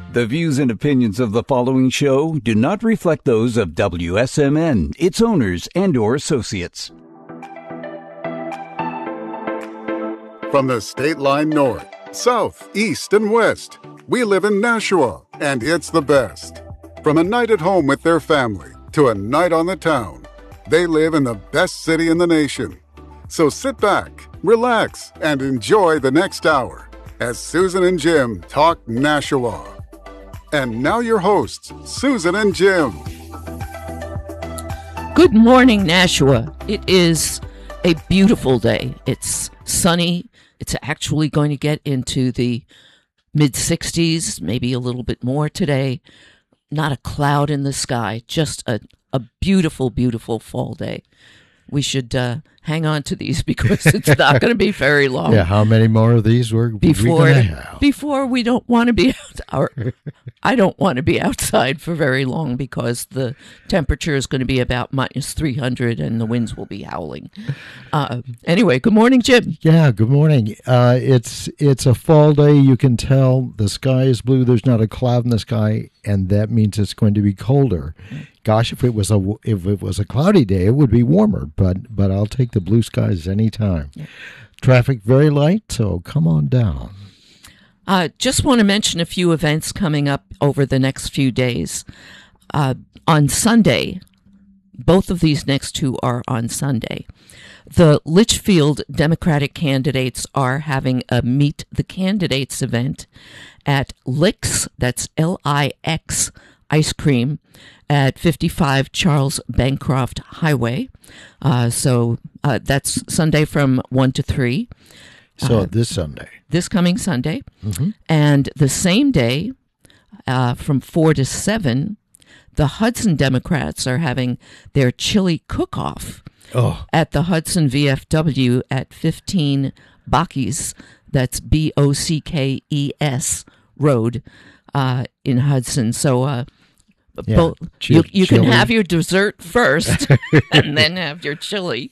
The views and opinions of the following show do not reflect those of WSMN, its owners, and/or associates. From the state line north, south, east, and west, we live in Nashua, and it's the best. From a night at home with their family to a night on the town, they live in the best city in the nation. So sit back, relax, and enjoy the next hour as Susan and Jim talk Nashua. And now your hosts, Susan and Jim. Good morning, Nashua. It is a beautiful day. It's sunny. It's actually going to get into the mid-60s, maybe a little bit more today. Not a cloud in the sky, just a beautiful, beautiful fall day. We should hang on to these because it's not going to be very long. Yeah, how many more of these we going to have? Before we don't want to be out, I don't want to be outside for very long because the temperature is going to be about minus 300 and the winds will be howling. Anyway, good morning, Jim. Yeah, good morning. It's a fall day. You can tell the sky is blue. There's not a cloud in the sky, and that means it's going to be colder. Gosh, if it was a cloudy day, it would be warmer. But I'll take the blue skies anytime. Yeah. Traffic very light, so come on down. Just want to mention a few events coming up over the next few days. On Sunday, both of these next two are on Sunday. The Litchfield Democratic candidates are having a Meet the Candidates event at Lix, that's L-I-X, ice cream at 55 Charles Bancroft Highway. So that's Sunday from 1 to 3. So this Sunday. This coming Sunday. Mm-hmm. And the same day, from 4 to 7, the Hudson Democrats are having their chili cook-off at the Hudson VFW at 15 Bockes. That's Bockes Road in Hudson. So you can have your dessert first and then have your chili.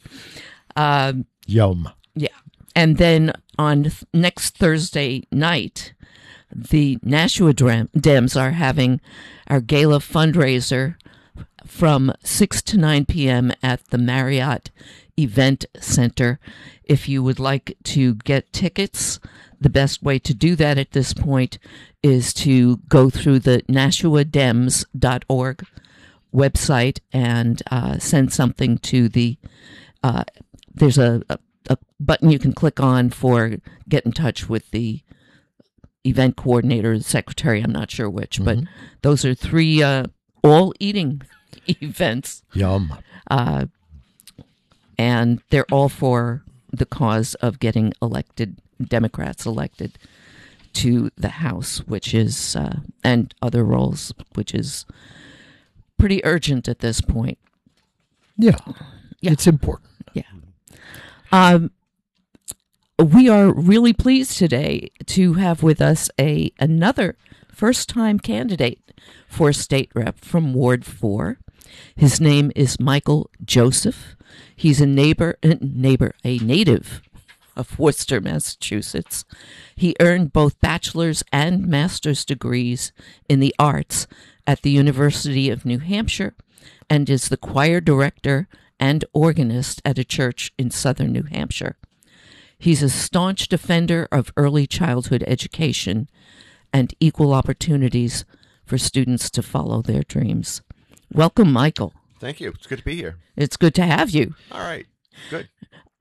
Yum. Yeah. And then on next Thursday night, the Nashua Dems are having our gala fundraiser from 6 to 9 p.m. at the Marriott Event Center. If you would like to get tickets, the best way to do that at this point is to go through the NashuaDems.org website and send something to the, there's a button you can click on for get in touch with the event coordinator, the secretary, I'm not sure which, but those are 3 all eating events. Yum. And they're all for the cause of getting Democrats elected to the House, which is, and other roles, which is pretty urgent at this point. Yeah. It's important. Yeah. We are really pleased today to have with us another first-time candidate for state rep from Ward 4. His name is Michael Joseph. He's a native of Worcester, Massachusetts. He earned both bachelor's and master's degrees in the arts at the University of New Hampshire and is the choir director and organist at a church in southern New Hampshire. He's a staunch defender of early childhood education and equal opportunities for students to follow their dreams. Welcome, Michael. Thank you. It's good to be here. It's good to have you. All right. Good.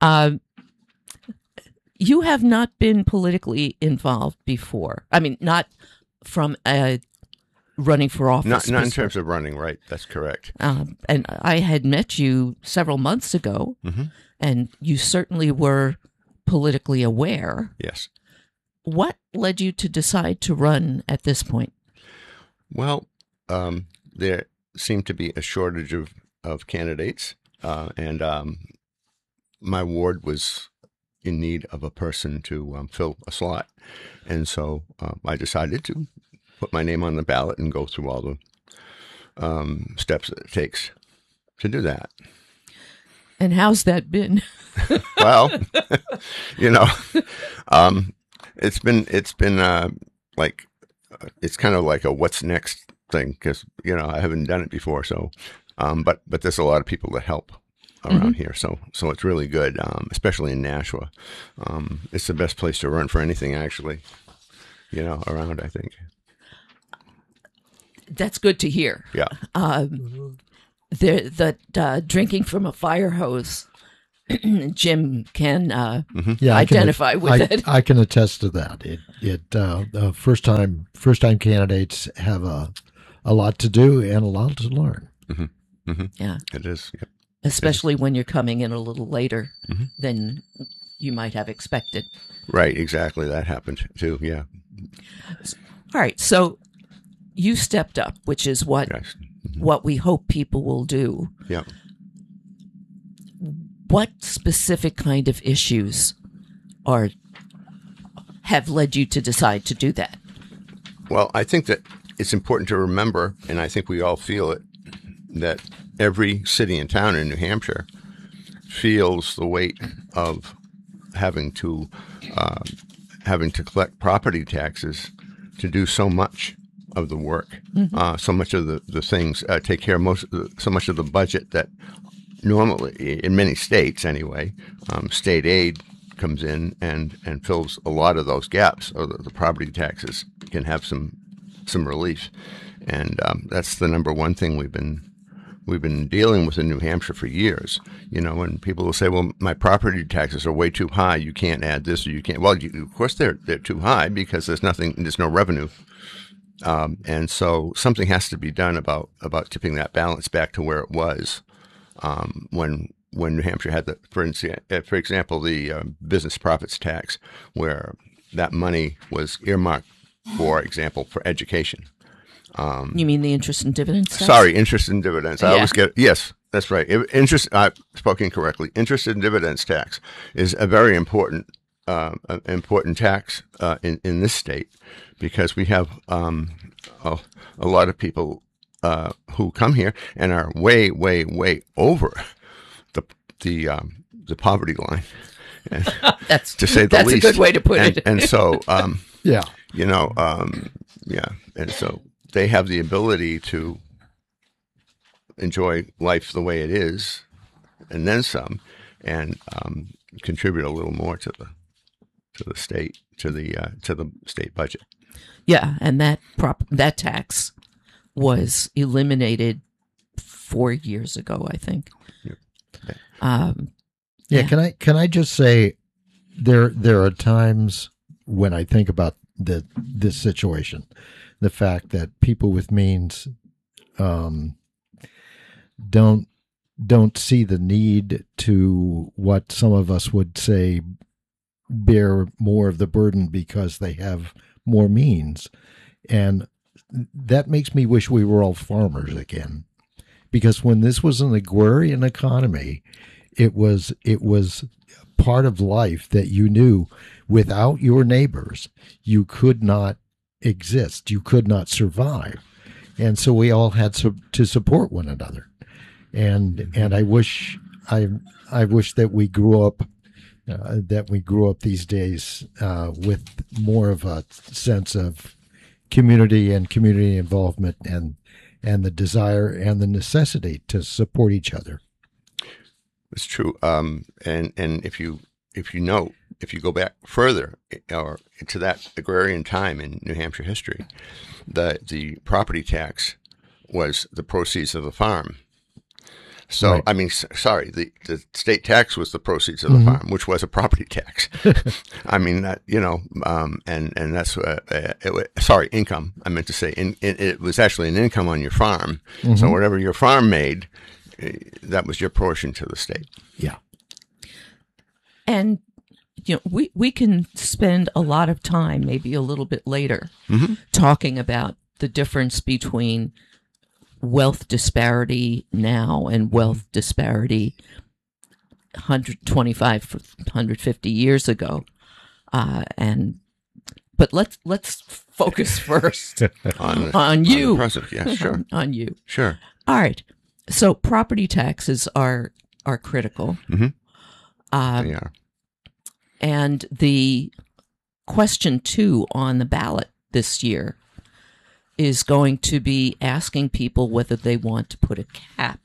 You have not been politically involved before. I mean, not from running for office. Not in terms of running, right? That's correct. And I had met you several months ago, and you certainly were politically aware. Yes. What led you to decide to run at this point? Well, there seemed to be a shortage of candidates, and my ward was in need of a person to fill a slot. And so I decided to put my name on the ballot and go through all the steps that it takes to do that. And how's that been? Well, it's been like it's kind of like a what's next thing because I haven't done it before. So, but there's a lot of people that help around here. So it's really good, especially in Nashua. It's the best place to run for anything actually, around, I think. That's good to hear. Yeah. The drinking from a fire hose, Jim can identify with it. I can attest to that. First time candidates have a lot to do and a lot to learn. Mm-hmm. Mm-hmm. Yeah, it is. Yep. Especially when you're coming in a little later than you might have expected. Right. Exactly. That happened too. Yeah. All right. So you stepped up, which is what we hope people will do. Yeah. What specific kind of issues have led you to decide to do that? Well, I think that it's important to remember, and I think we all feel it, that every city and town in New Hampshire feels the weight of having to collect property taxes to do so much of the work, so much of the things, take care of so much of the budget that normally, in many states anyway, state aid comes in and fills a lot of those gaps, so that the property taxes can have some relief, and that's the number one thing we've been dealing with in New Hampshire for years. When people will say, "Well, my property taxes are way too high. You can't add this, or you can't." Well, of course they're too high because there's no revenue. And so something has to be done about tipping that balance back to where it was when New Hampshire had for example, the business profits tax, where that money was earmarked, for example, for education. You mean the interest and dividends tax? Sorry, interest and dividends. I always get yes, that's right. Interest. I've spoken correctly. Interest and dividends tax is a very important tax in this state, because we have a lot of people who come here and are way, way, way over the poverty line. And that's to say the least. That's a good way to put it. And so, yeah, and so they have the ability to enjoy life the way it is, and then some, and contribute a little more to the state, to the state budget. Yeah, and that tax was eliminated 4 years ago, I think. Yeah. Can I just say there are times when I think about this situation, the fact that people with means don't see the need to, what some of us would say, bear more of the burden because they have more means. And that makes me wish we were all farmers again, because when this was an agrarian economy, it was part of life that you knew without your neighbors you could not exist, you could not survive, and so we all had to support one another. And I wish that we grew up these days with more of a sense of community and community involvement and the desire and the necessity to support each other. It's true. And if you go back further or to that agrarian time in New Hampshire history, the property tax was the proceeds of the farm. So, right. I mean, sorry, the state tax was the proceeds of the farm, which was a property tax. I mean, that, and that's, income. I meant to say, it was actually an income on your farm. Mm-hmm. So whatever your farm made, that was your portion to the state. Yeah. And, we can spend a lot of time, maybe a little bit later, talking about the difference between wealth disparity now and wealth disparity 125, 150 years ago. But let's focus first on you. On the present. Yeah, sure. On you. Sure. All right. So property taxes are critical. Mm-hmm. They are. And the question 2 on the ballot this year is going to be asking people whether they want to put a cap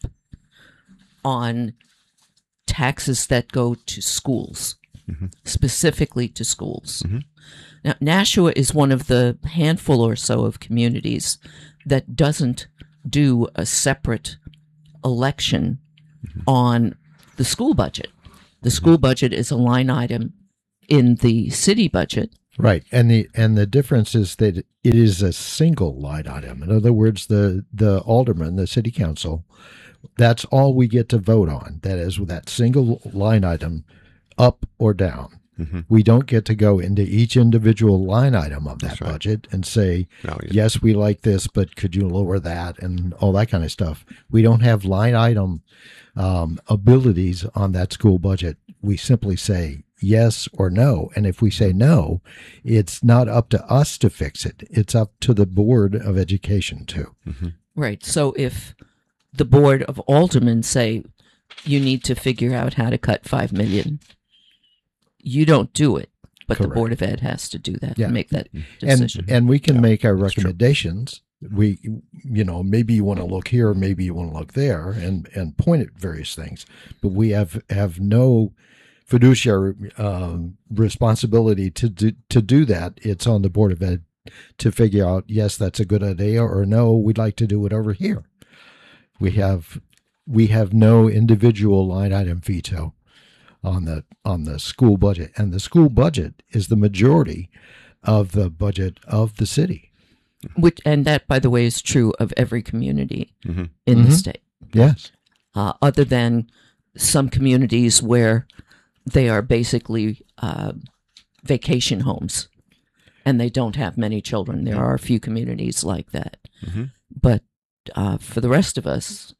on taxes that go to schools, specifically to schools. Now, Nashua is one of the handful or so of communities that doesn't do a separate election on the school budget. The school budget is a line item in the city budget. Right, and the difference is that it is a single line item. In other words, the alderman, the city council, that's all we get to vote on. That is that single line item, up or down. We don't get to go into each individual line item of that budget and say, yes, we like this, but could you lower that and all that kind of stuff. We don't have line item abilities on that school budget. We simply say yes or no. And if we say no, it's not up to us to fix it. It's up to the Board of Education too. Right. So if the Board of Aldermen say you need to figure out how to cut $5 million, you don't do it, but Correct. The Board of Ed has to do that and make that decision. And we can make our recommendations. We, maybe you want to look here, maybe you want to look there, and point at various things. But we have no fiduciary responsibility to do that. It's on the Board of Ed to figure out, yes, that's a good idea, or no, we'd like to do it over here. We have no individual line item veto on the school budget, and the school budget is the majority of the budget of the city. And that, by the way, is true of every community in the state. Yes. Other than some communities where they are basically vacation homes and they don't have many children. There are a few communities like that. But for the rest of us.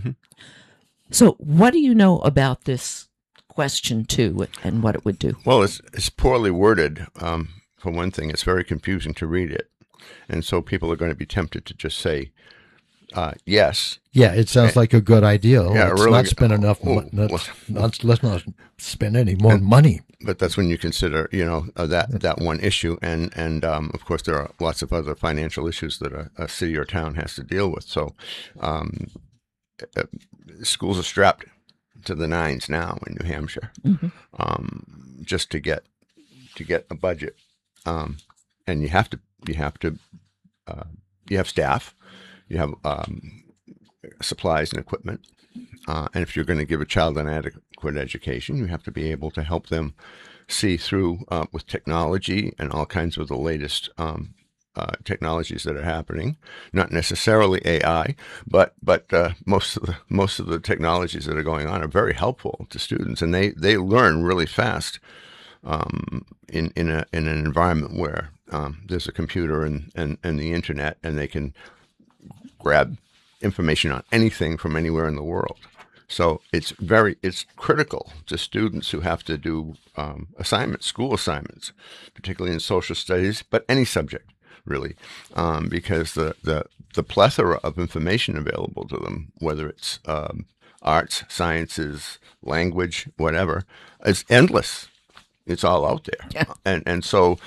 So what do you know about this question 2 and what it would do? Well, it's poorly worded. For one thing, it's very confusing to read it. And so people are going to be tempted to just say, yes. Yeah, it sounds like a good idea. Yeah, let's really, not spend let's not spend any more money. But that's when you consider, that one issue. And of course, there are lots of other financial issues that a city or town has to deal with. So schools are strapped to the nines now in New Hampshire, just to get a budget, and you have staff, you have supplies and equipment, and if you're going to give a child an adequate education, you have to be able to help them see through with technology and all kinds of the latest technologies that are happening. Not necessarily AI, but most of the technologies that are going on are very helpful to students, and they learn really fast in an environment where there's a computer and the internet, and they can grab information on anything from anywhere in the world. So it's critical to students who have to do school assignments, particularly in social studies, but any subject really, because the plethora of information available to them, whether it's arts, sciences, language, whatever, is endless. It's all out there. Yeah.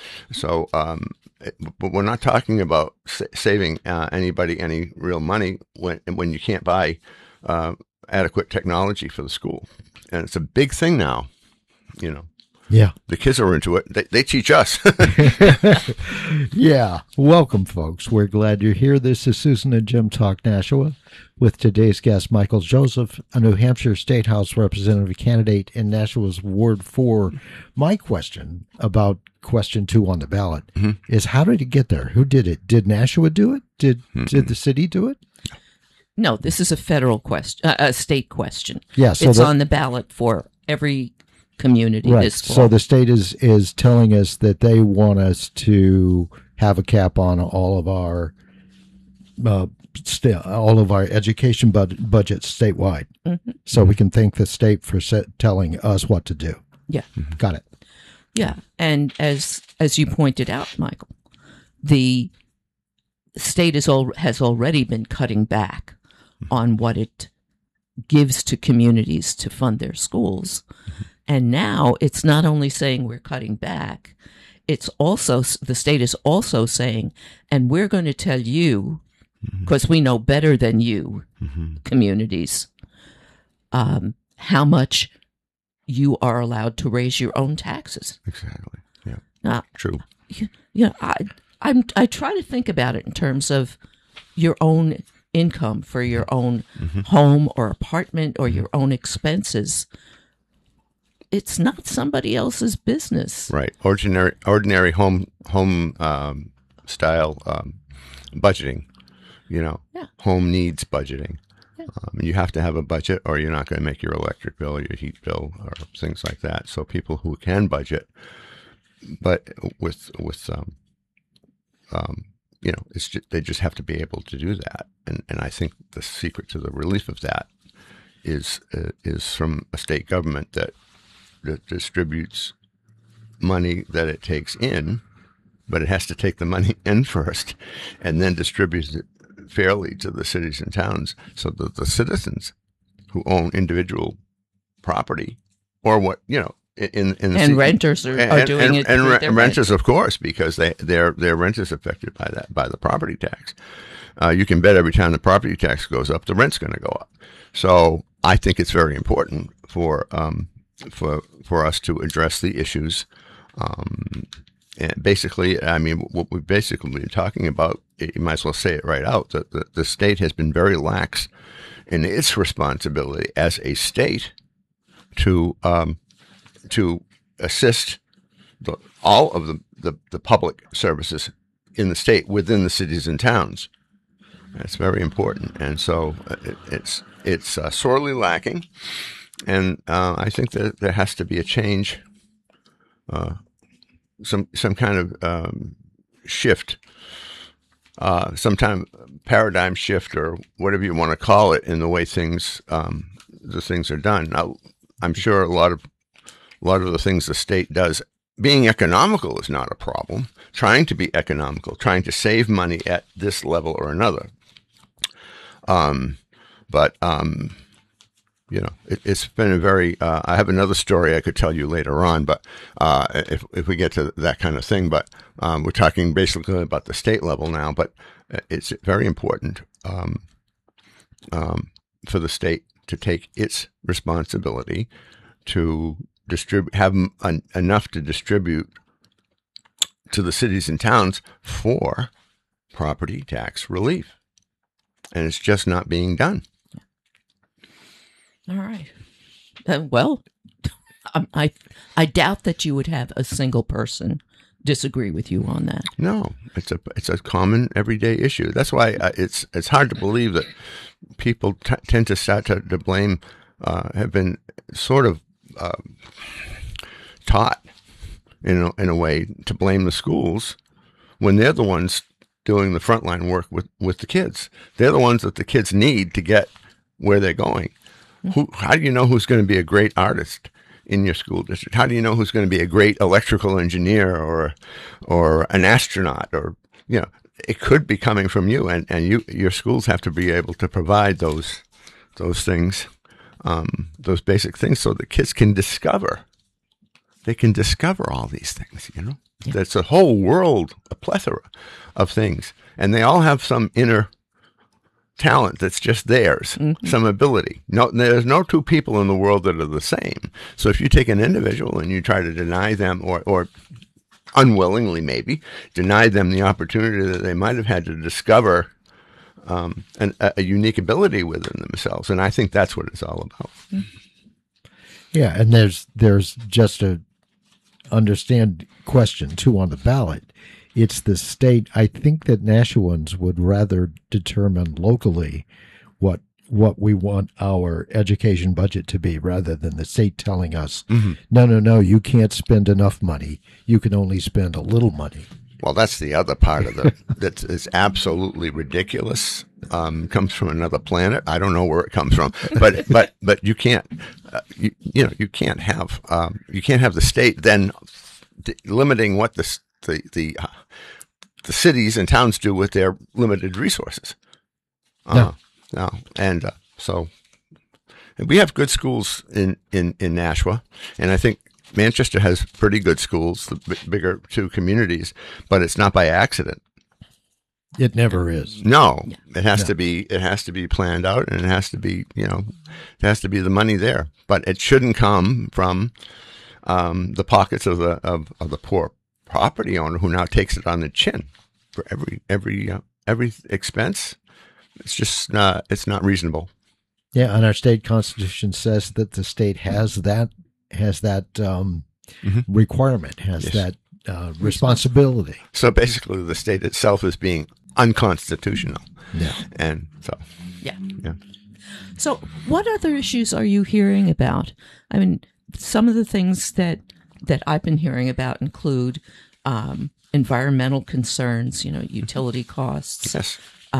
But we're not talking about saving anybody any real money when you can't buy adequate technology for the school. And it's a big thing now, Yeah. The kids are into it. They teach us. Yeah. Welcome, folks. We're glad you're here. This is Susan and Jim Talk Nashua with today's guest, Michael Joseph, a New Hampshire State House representative candidate in Nashua's Ward 4. My question about question 2 on the ballot is, how did it get there? Who did it? Did Nashua do it? Did the city do it? No, this is a federal question, a state question. Yeah, so it's on the ballot for every community this fall. So the state is telling us that they want us to have a cap on all of our education budgets statewide. So we can thank the state for telling us what to do. Yeah. Got it. Yeah, and as you pointed out, Michael, the state has already been cutting back on what it gives to communities to fund their schools. And now it's not only saying we're cutting back, it's also, the state is also saying, and we're going to tell you, because we know better than you, communities, how much you are allowed to raise your own taxes. Exactly. Yeah. Now, True. I try to think about it in terms of your own income for your own home or apartment or your own expenses. It's not somebody else's business. Right. Ordinary home style budgeting. Home needs budgeting. Yeah. You have to have a budget, or you're not going to make your electric bill, your heat bill, or things like that. So people who can budget, but with it's just, they just have to be able to do that. And I think the secret to the relief of that is from a state government that distributes money that it takes in, but it has to take the money in first and then distributes it fairly to the cities and towns, so that the citizens who own individual property, or and renters are doing it. And renters, of course, because their rent is affected by the property tax. You can bet every time the property tax goes up, the rent's going to go up. So I think it's very important for us to address the issues. And basically, I mean, what we've basically been talking about, you might as well say it right out, that the state has been very lax in its responsibility as a state to assist all of the public services in the state within the cities and towns. That's very important, and so it's sorely lacking, and I think that there has to be a change, some kind of shift, sometime paradigm shift, or whatever you want to call it, in the way things are done. Now, I'm sure a lot of the things the state does, being economical is not a problem. Trying to be economical, trying to save money at this level or another. It's been a very, I have another story I could tell you later on, but if we get to that kind of thing, but we're talking basically about the state level now, but it's very important for the state to take its responsibility to have enough to distribute to the cities and towns for property tax relief. And it's just not being done. All right. Well, I doubt that you would have a single person disagree with you on that. No, it's a common everyday issue. That's why it's hard to believe that people tend to start to blame, have been sort of taught in a way to blame the schools when they're the ones doing the frontline work with the kids. They're the ones that the kids need to get where they're going. How do you know who's going to be a great artist in your school district? How do you know who's going to be a great electrical engineer or an astronaut? Or it could be coming from you, and your schools have to be able to provide those things, those basic things, so the kids can discover. They can discover all these things. Yeah. That's a whole world, a plethora of things, and they all have some inner talent that's just theirs, some ability. No, there's no two people in the world that are the same. So if you take an individual and you try to deny them, or unwillingly maybe deny them the opportunity that they might have had to discover a unique ability within themselves, and I think that's what it's all about. Yeah, and there's just a understand question too on the ballot. It's the state. I think that Nashuans would rather determine locally what we want our education budget to be, rather than the state telling us, no, you can't spend enough money. You can only spend a little money. Well, that's the other part of that is absolutely ridiculous. Comes from another planet. I don't know where it comes from, but you can't, you can't have the state then limiting what the cities and towns do with their limited resources. No, and so we have good schools in Nashua, and I think Manchester has pretty good schools, the bigger two communities, but it's not by accident. It never is. No, it has to be. It has to be planned out, and it has to be. It has to be the money there. But it shouldn't come from the pockets of the poor property owner who now takes it on the chin for every expense. It's just it's not reasonable. Yeah, and our state constitution says that the state has that requirement, has that responsibility. So basically, the state itself is being unconstitutional. Yeah, and so Yeah. yeah. So, what other issues are you hearing about? I mean, some of the things that I've been hearing about include environmental concerns, utility costs, Yes.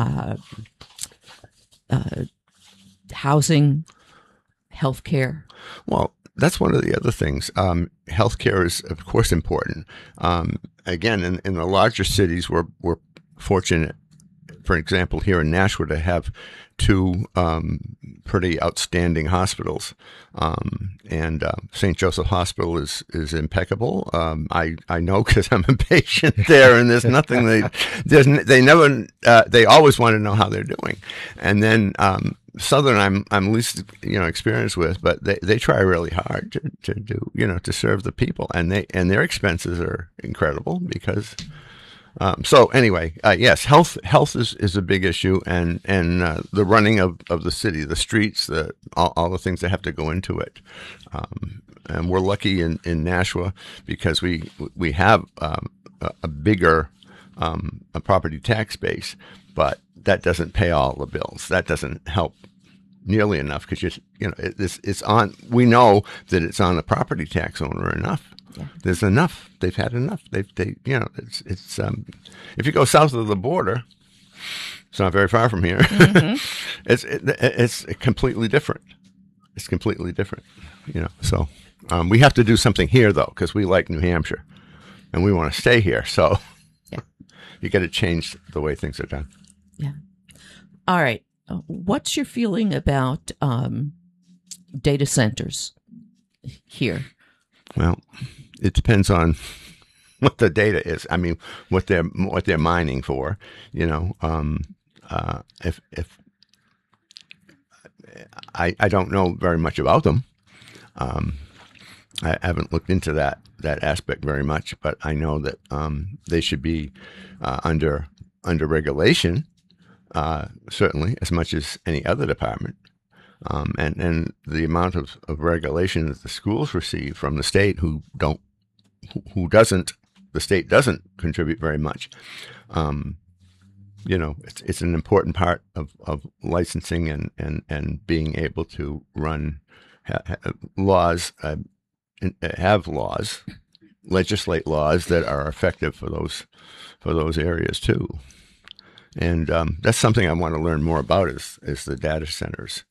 Housing, healthcare. Well, that's one of the other things. Healthcare is, of course, important. Again, in the larger cities, we're fortunate, for example, here in Nashua, to have two pretty outstanding hospitals. And St. Joseph Hospital is impeccable. I know because I'm a patient there, and there's nothing they always want to know how they're doing. And then Southern, I'm least experienced with, but they try really hard to do to serve the people, and their expenses are incredible because. So anyway, yes, health is a big issue, and the running of the city, the streets, all the things that have to go into it. And we're lucky in Nashua because we have a bigger a property tax base, but that doesn't pay all the bills. That doesn't help nearly enough because it's on. We know that it's on the property tax owner enough. Yeah. There's enough. They've had enough. It's if you go south of the border, it's not very far from here. Mm-hmm. It's completely different. It's completely different. So we have to do something here though, because we like New Hampshire, and we want to stay here. So you got to change the way things are done. Yeah. All right. What's your feeling about data centers here? Well, it depends on what the data is. I mean, what they're mining for. If I don't know very much about them. I haven't looked into that aspect very much, but I know that they should be under regulation, certainly as much as any other department. And the amount of regulation that the schools receive from the state, the state doesn't contribute very much. It's an important part of licensing and being able to run laws, have laws, legislate laws that are effective for those areas too. And that's something I want to learn more about is the data centers.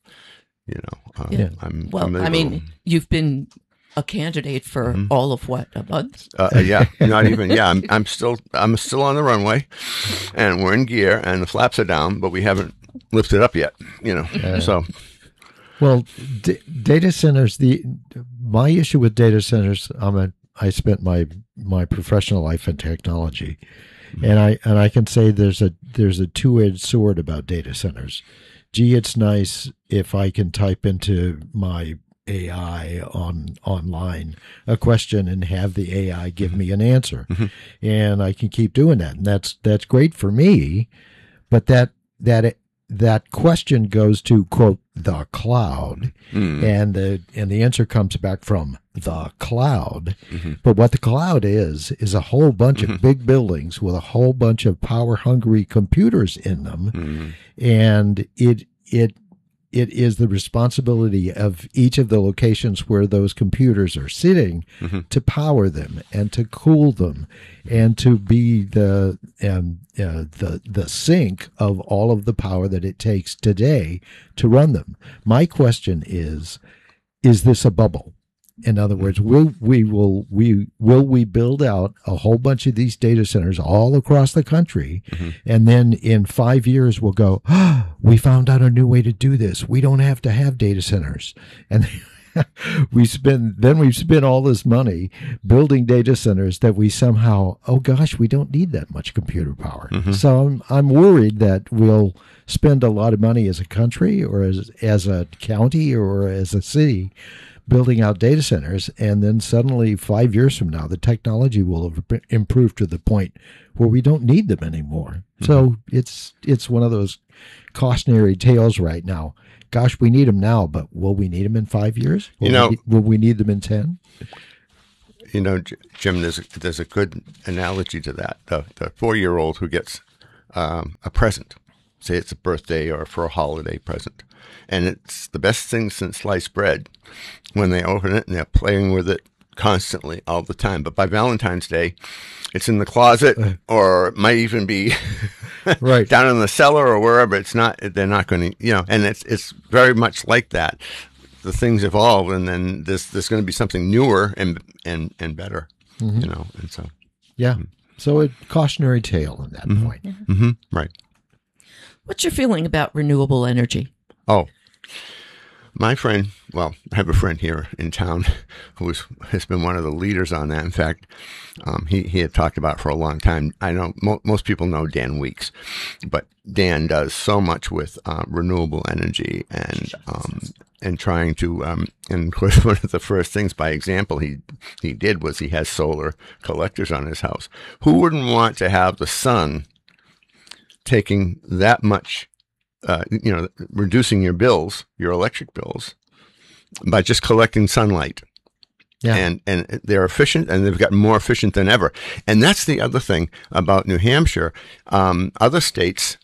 You've been a candidate for all of what, a month? Not even. Yeah, I'm still on the runway, and we're in gear, and the flaps are down, but we haven't lifted up yet. So. Well, data centers. My issue with data centers. I spent my professional life in technology, and I can say there's a two-edged sword about data centers. Gee, it's nice if I can type into my AI online a question and have the AI give me an answer, and I can keep doing that, and that's great for me. But that question goes to quote the cloud, and the answer comes back from the cloud. But what the cloud is a whole bunch of big buildings with a whole bunch of power hungry computers in them, and it is the responsibility of each of the locations where those computers are sitting to power them and to cool them and to be the sink of all of the power that it takes today to run them. My question is this a bubble? In other words, will we build out a whole bunch of these data centers all across the country, and then in 5 years we'll go, we found out a new way to do this. We don't have to have data centers, and we've spent all this money building data centers that we somehow, oh gosh, we don't need that much computer power. So I'm worried that we'll spend a lot of money as a country or as a county or as a city building out data centers, and then suddenly 5 years from now the technology will have improved to the point where we don't need them anymore. So it's one of those cautionary tales right now. Gosh, we need them now, but will we need them in 5 years? Will we need them in 10? You know, Jim, there's a good analogy to that. The 4-year-old who gets a present, say it's a birthday or for a holiday present, and it's the best thing since sliced bread when they open it and they're playing with it constantly all the time. But by Valentine's Day, it's in the closet, or it might even be right down in the cellar or wherever. It's not. They're not going to, and it's very much like that. The things evolve, and then there's going to be something newer and better, and so yeah. So a cautionary tale at that point. Right. What's your feeling about renewable energy? Oh, my friend, I have a friend here in town who has been one of the leaders on that. In fact, he had talked about it for a long time. I know most people know Dan Weeks, but Dan does so much with renewable energy and trying to, and of course, one of the first things by example he did was he has solar collectors on his house. Who wouldn't want to have the sun taking that much, reducing your bills, your electric bills, by just collecting sunlight? Yeah. And they're efficient, and they've gotten more efficient than ever. And that's the other thing about New Hampshire. Other states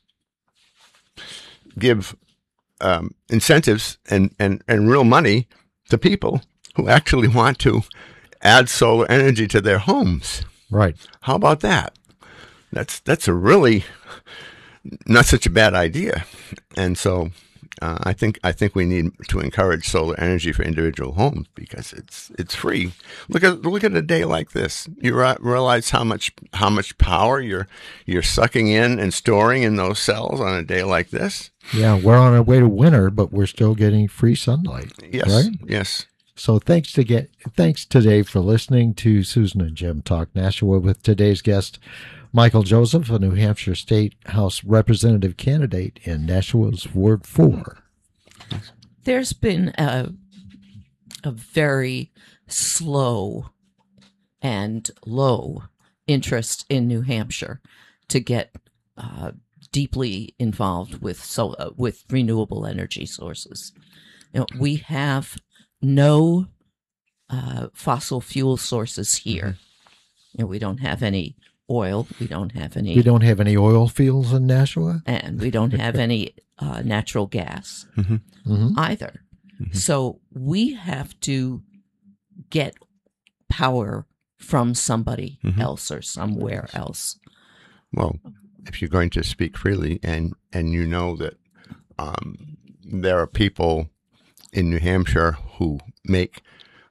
give incentives and real money to people who actually want to add solar energy to their homes. Right. How about that? That's a really not such a bad idea. And so I think we need to encourage solar energy for individual homes because it's free. Look at a day like this. You realize how much power you're sucking in and storing in those cells on a day like this. Yeah, we're on our way to winter, but we're still getting free sunlight. Yes. Right? Yes. So thanks today for listening to Susan and Jim Talk Nashua with today's guest, Michael Joseph, a New Hampshire State House representative candidate in Nashua's Ward 4. There's been a very slow and low interest in New Hampshire to get deeply involved with renewable energy sources. We have no fossil fuel sources here. We don't have any oil. We don't have any oil fields in Nashua, and we don't have any natural gas either. So we have to get power from somebody else or somewhere else. Well, if you're going to speak freely, and you know that there are people in New Hampshire who make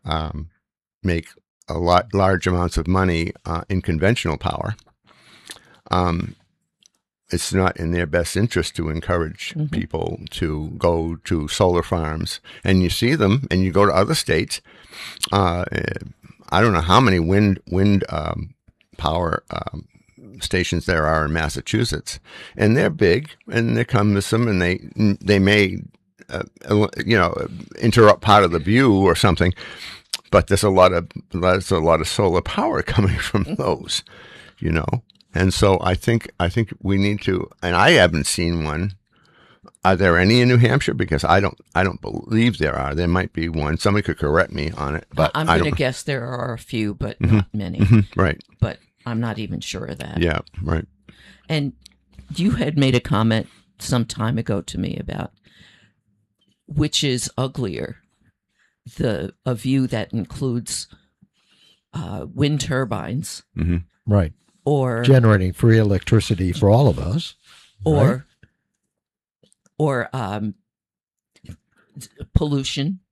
large amounts of money in conventional power, it's not in their best interest to encourage people to go to solar farms. And you see them, and you go to other states. I don't know how many wind power stations there are in Massachusetts, and they're big and they're cumbersome, and they may interrupt part of the view or something. But there's a lot of solar power coming from those, And so I think we need to, and I haven't seen one. Are there any in New Hampshire? Because I don't believe there are. There might be one. Somebody could correct me on it, but I'm going to guess there are a few, but not many. Right. But I'm not even sure of that. Yeah. Right. And you had made a comment some time ago to me about which is uglier, a view that includes wind turbines, right, or generating free electricity for all of us, or pollution,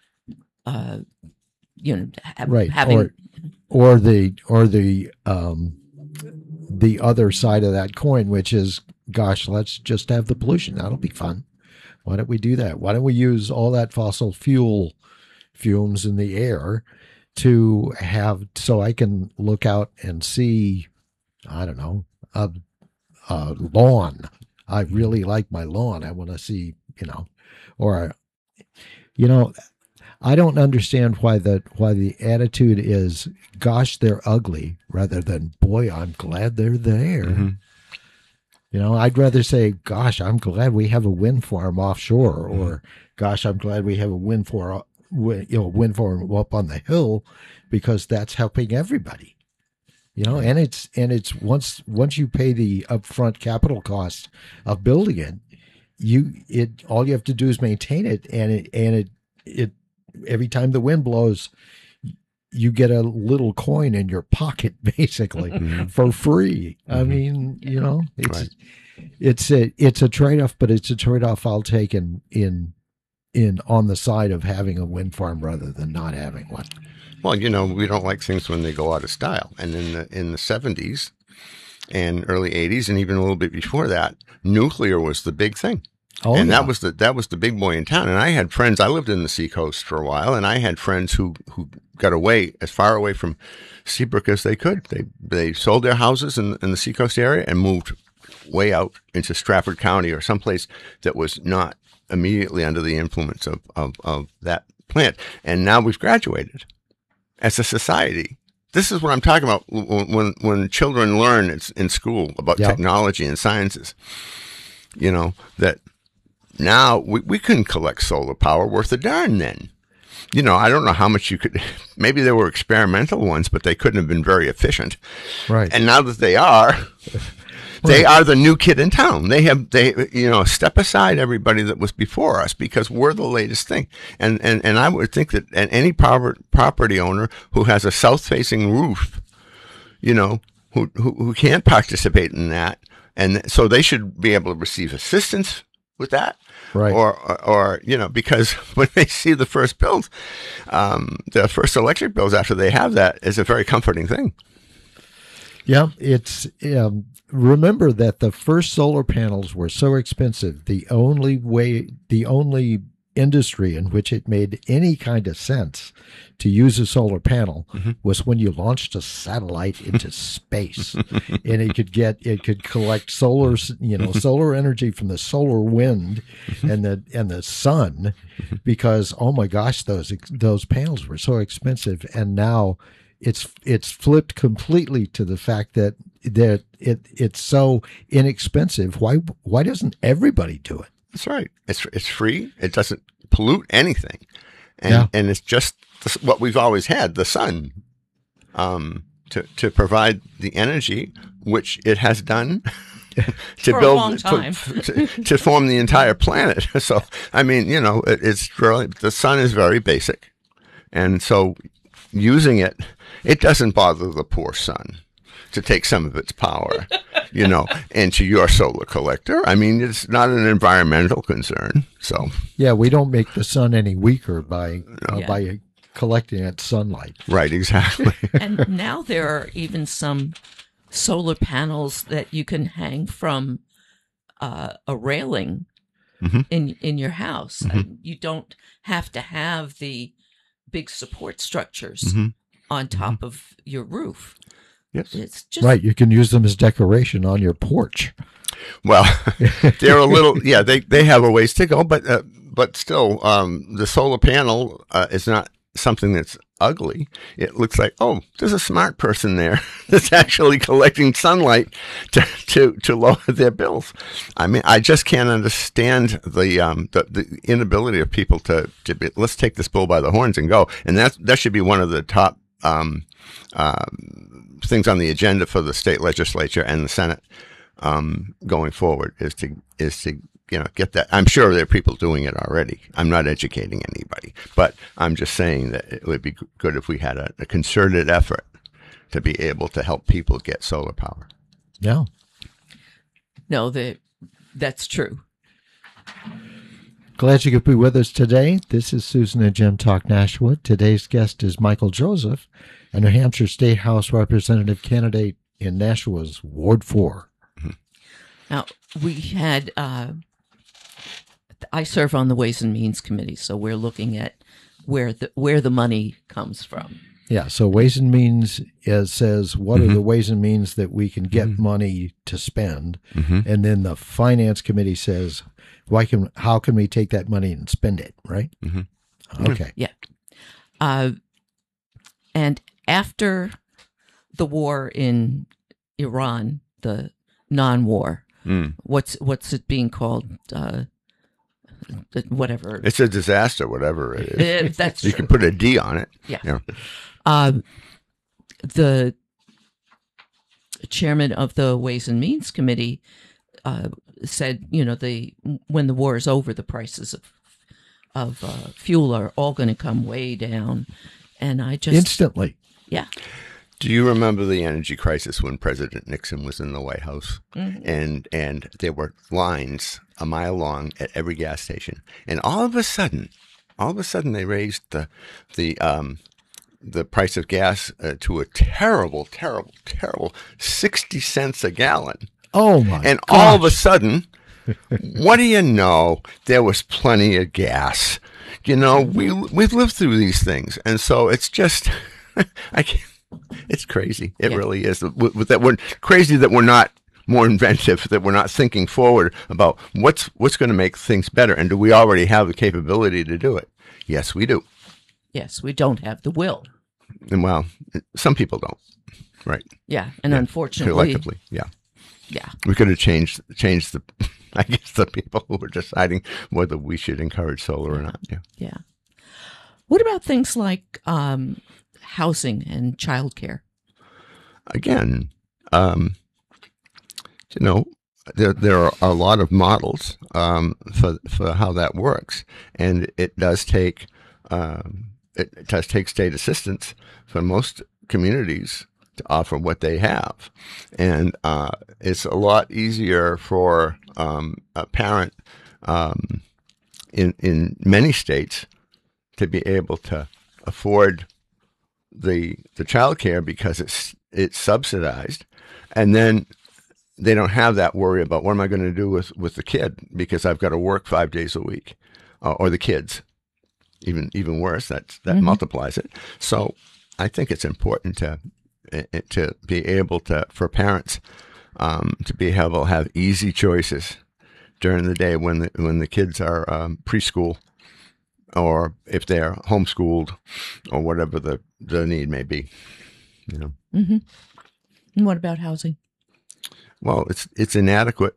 right, having or the other side of that coin, which is, gosh, let's just have the pollution. That'll be fun. Why don't we do that? Why don't we use all that fossil fuel fumes in the air to have, so I can look out and see, I don't know, a lawn. I really like my lawn. I want to see, or, I don't understand why the attitude is, gosh, they're ugly, rather than, boy, I'm glad they're there. Mm-hmm. I'd rather say, gosh, I'm glad we have a wind farm offshore, or gosh, I'm glad we have a wind farm up on the hill, because that's helping everybody. And it's once you pay the upfront capital cost of building it, all you have to do is maintain it, and it every time the wind blows, you get a little coin in your pocket, basically, for free. I mean, it's a trade-off, but it's a trade-off I'll take in on the side of having a wind farm rather than not having one. Well, we don't like things when they go out of style. And in the 70s and early 80s, and even a little bit before that, nuclear was the big thing. Oh, and yeah. that was the big boy in town. And I had friends. I lived in the seacoast for a while, and I had friends who got away as far away from Seabrook as they could. They sold their houses in the seacoast area and moved way out into Stratford County or someplace that was not immediately under the influence of that plant. And now we've graduated as a society. This is what I'm talking about when children learn in school about technology and sciences. That now we couldn't collect solar power worth a darn then. I don't know how much you could, maybe there were experimental ones, but they couldn't have been very efficient. Right. And now that they are, they are the new kid in town. They step aside everybody that was before us, because we're the latest thing. And I would think that any property owner who has a south-facing roof, who can't participate in that, and so they should be able to receive assistance with that. Right. Or because when they see the first bills, the first electric bills after they have that, is a very comforting thing. Yeah, it's remember that the first solar panels were so expensive. The only industry in which it made any kind of sense to use a solar panel was when you launched a satellite into space, and it could collect solar energy from the solar wind and the sun, because, oh my gosh, those panels were so expensive. And now it's flipped completely to the fact that it's so inexpensive. Why doesn't everybody do it? That's right. It's free. It doesn't pollute anything, and it's just what we've always had: the sun, to provide the energy, which it has done to For build a long time. to form the entire planet. So I mean, it's really, the sun is very basic, and so using it doesn't bother the poor sun to take some of its power, into your solar collector. I mean, it's not an environmental concern. So yeah, we don't make the sun any weaker by collecting its sunlight. Right, exactly. And now there are even some solar panels that you can hang from a railing in your house. You don't have to have the big support structures on top of your roof. Yes. It's just Right, you can use them as decoration on your porch. Well, they're a little, they have a ways to go, but still, the solar panel is not something that's ugly. It looks like, oh, there's a smart person there that's actually collecting sunlight to lower their bills. I mean, I just can't understand the inability of people to be, let's take this bull by the horns and go. And that should be one of the top things on the agenda for the state legislature and the Senate going forward is to get that. I'm sure there are people doing it already. I'm not educating anybody, but I'm just saying that it would be good if we had a concerted effort to be able to help people get solar power. Yeah. no, that's true. Glad you could be with us today. This is Susan and Jim Talk Nashua. Today's guest is Michael Joseph, a New Hampshire State House Representative candidate in Nashua's Ward 4. Now, we had, I serve on the Ways and Means Committee, so we're looking at where the money comes from. Yeah, so Ways and Means says what are the ways and means that we can get money to spend, and then the Finance Committee says how can we take that money and spend it, right? Okay. Yeah. And after the war in Iran, the non-war, what's it being called? Whatever. It's a disaster, whatever it is. That's you true. can put a D on it. Yeah. The chairman of the Ways and Means Committee said, when the war is over, the prices of fuel are all going to come way down, and I just Instantly. Yeah. Do you remember the energy crisis when President Nixon was in the White House, and there were lines a mile long at every gas station, and all of a sudden they raised the price of gas to a terrible 60 cents a gallon. Oh my! And all of a sudden, what do you know? There was plenty of gas. We've lived through these things, and so it's just, it's crazy. It really is. With that, we're crazy that we're not more inventive, that we're not thinking forward about what's going to make things better, and do we already have the capability to do it? Yes, we do. Yes, we don't have the will. And well, some people don't. Right. Yeah, and unfortunately, collectively, yeah. We could have changed the, I guess, the people who were deciding whether we should encourage solar or not. Yeah. What about things like housing and childcare? Again, there are a lot of models for how that works, and it does take state assistance for most communities to offer what they have, and it's a lot easier for a parent in many states to be able to afford the child care because it's subsidized, and then they don't have that worry about what am I going to do with the kid because I've got to work 5 days a week, or the kids. Even worse, that multiplies it. So I think it's important to be able to, for parents, to be able to have easy choices during the day when the kids are preschool, or if they're homeschooled, or whatever the need may be. And what about housing? Well, it's inadequate.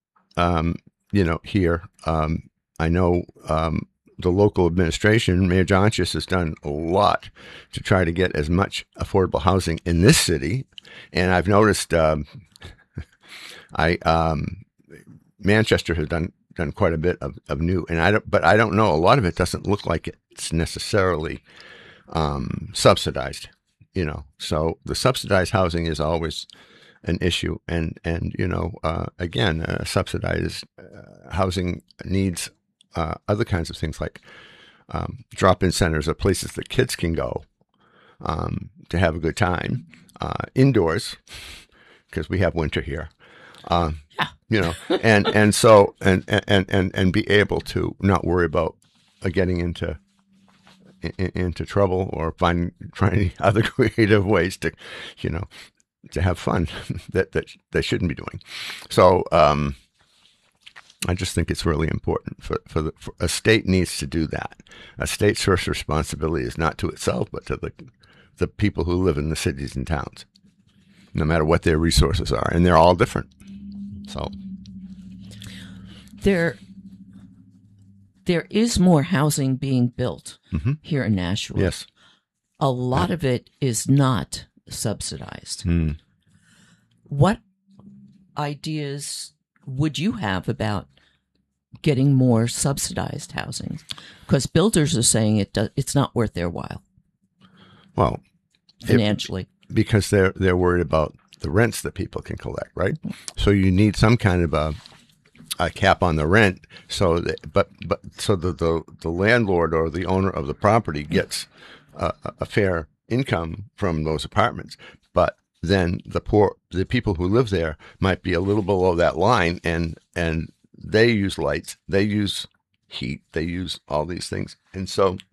Here, I know. The local administration, Mayor Johnchis, has done a lot to try to get as much affordable housing in this city, and I've noticed Manchester has done quite a bit of new, and I don't know. A lot of it doesn't look like it's necessarily subsidized, So the subsidized housing is always an issue, and again, subsidized housing needs other kinds of things like drop-in centers or places that kids can go to have a good time indoors, because we have winter here. And so be able to not worry about getting into trouble or trying other creative ways to have fun that they shouldn't be doing. So I just think it's really important for a state needs to do that. A state's first responsibility is not to itself, but to the people who live in the cities and towns, no matter what their resources are, and they're all different. So there is more housing being built here in Nashua. Yes, a lot of it is not subsidized. What ideas would you have about getting more subsidized housing? Because builders are saying it's not worth their while. Well, financially, because they're worried about the rents that people can collect, right? So you need some kind of a cap on the rent, so that, so the landlord or the owner of the property gets a fair income from those apartments, but then the people who live there might be a little below that line, and they use lights, they use heat, they use all these things. And so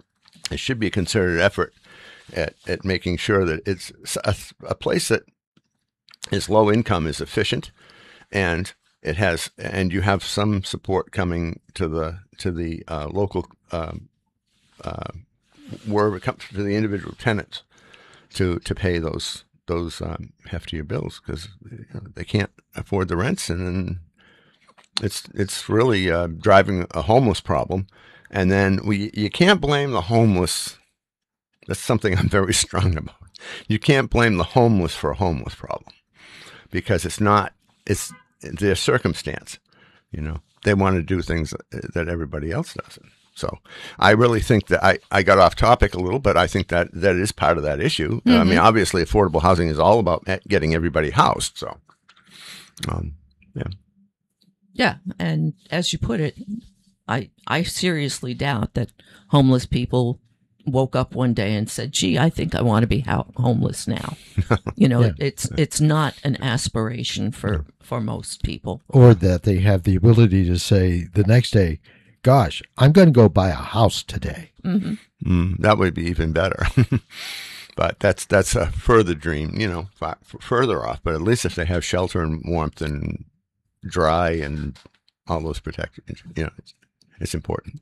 it should be a concerted effort at making sure that it's a place that is low income, is efficient, and you have some support coming to the local wherever it comes to the individual tenants to pay those heftier bills, because they can't afford the rents, and then it's really driving a homeless problem. And then you can't blame the homeless. That's something I'm very strong about. You can't blame the homeless for a homeless problem, because it's their circumstance. They want to do things that everybody else doesn't. So I really think that I got off topic a little, but I think that is part of that issue. I mean, obviously, affordable housing is all about getting everybody housed. So, yeah. Yeah, and as you put it, I seriously doubt that homeless people woke up one day and said, "Gee, I think I want to be homeless now." Yeah. It's not an aspiration for most people. Or that they have the ability to say the next day, "Gosh, I'm going to go buy a house today." That would be even better. But that's a further dream, further off. But at least if they have shelter and warmth and dry and all those protections, it's important.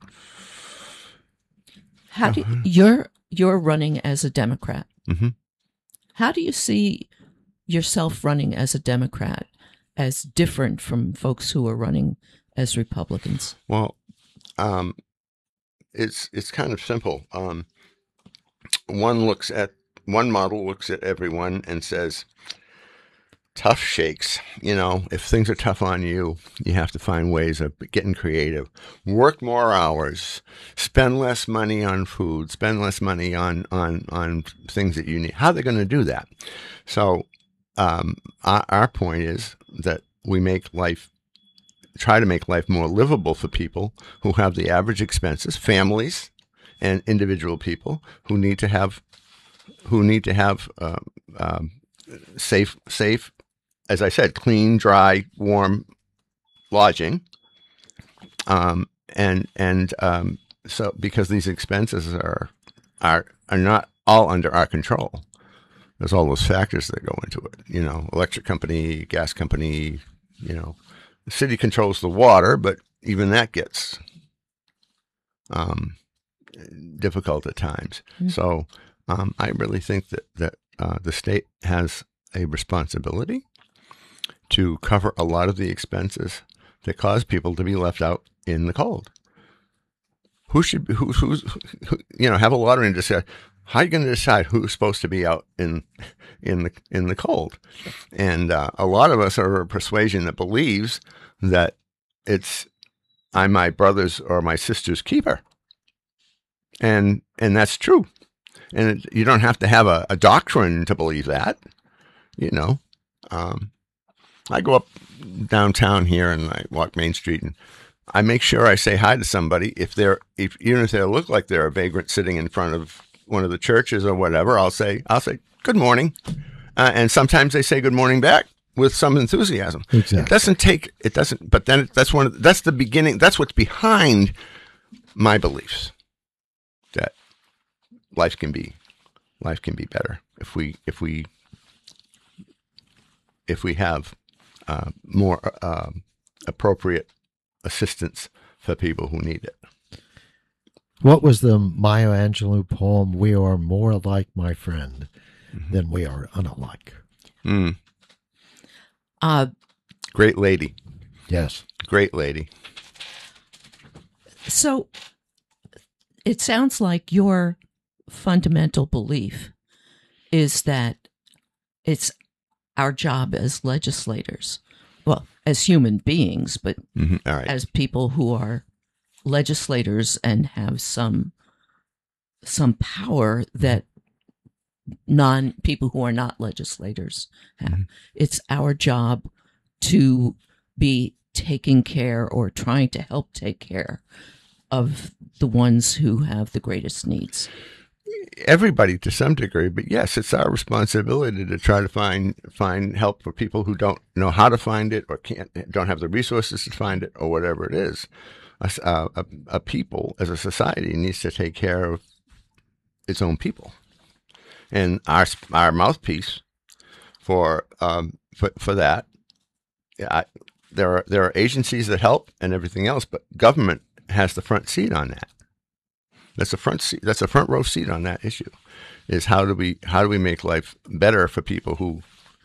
How do you're running as a Democrat? Mm-hmm. How do you see yourself running as a Democrat as different from folks who are running as Republicans? Well, it's kind of simple. One model looks at everyone and says, tough shakes. If things are tough on you, you have to find ways of getting creative. Work more hours, spend less money on food, spend less money on things that you need. How are they going to do that? So our point is that we try to make life more livable for people who have the average expenses, families and individual people who need to have safe, as I said, clean, dry, warm lodging, so because these expenses are not all under our control. There's all those factors that go into it. Electric company, gas company. The city controls the water, but even that gets difficult at times. Mm-hmm. So I really think that the state has a responsibility to cover a lot of the expenses that cause people to be left out in the cold. Who's have a lottery and decide how are you going to decide who's supposed to be out in the cold? And a lot of us are a persuasion that believes that I'm my brother's or my sister's keeper, and that's true. And you don't have to have a doctrine to believe that. I go up downtown here and I walk Main Street and I make sure I say hi to somebody. Even if they look like they're a vagrant sitting in front of one of the churches or whatever, I'll say good morning, and sometimes they say good morning back with some enthusiasm. Exactly. It doesn't. But then that's the beginning. That's what's behind my beliefs that life can be better if we have more appropriate assistance for people who need it. What was the Maya Angelou poem? We are more alike, my friend, than we are unalike. Mm. Great lady. Yes. Great lady. So it sounds like your fundamental belief is that it's our job as legislators, well, as human beings, but All right. as people who are legislators and have some power that people who are not legislators have. Mm-hmm. It's our job to be taking care or trying to help take care of the ones who have the greatest needs. Everybody to some degree, but yes, it's our responsibility to try to find help for people who don't know how to find it or don't have the resources to find it or whatever it is. A people as a society needs to take care of its own people. And our mouthpiece for that, there are agencies that help and everything else, but government has the front seat on that. That's a front row seat on that issue. Is how do we make life better for people who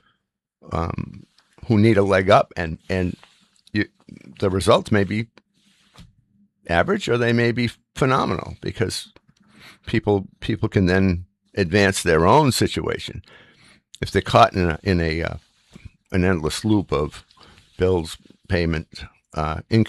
need a leg up, and the results may be average or they may be phenomenal, because people can then advance their own situation. If they're caught in an endless loop of bills, payment, income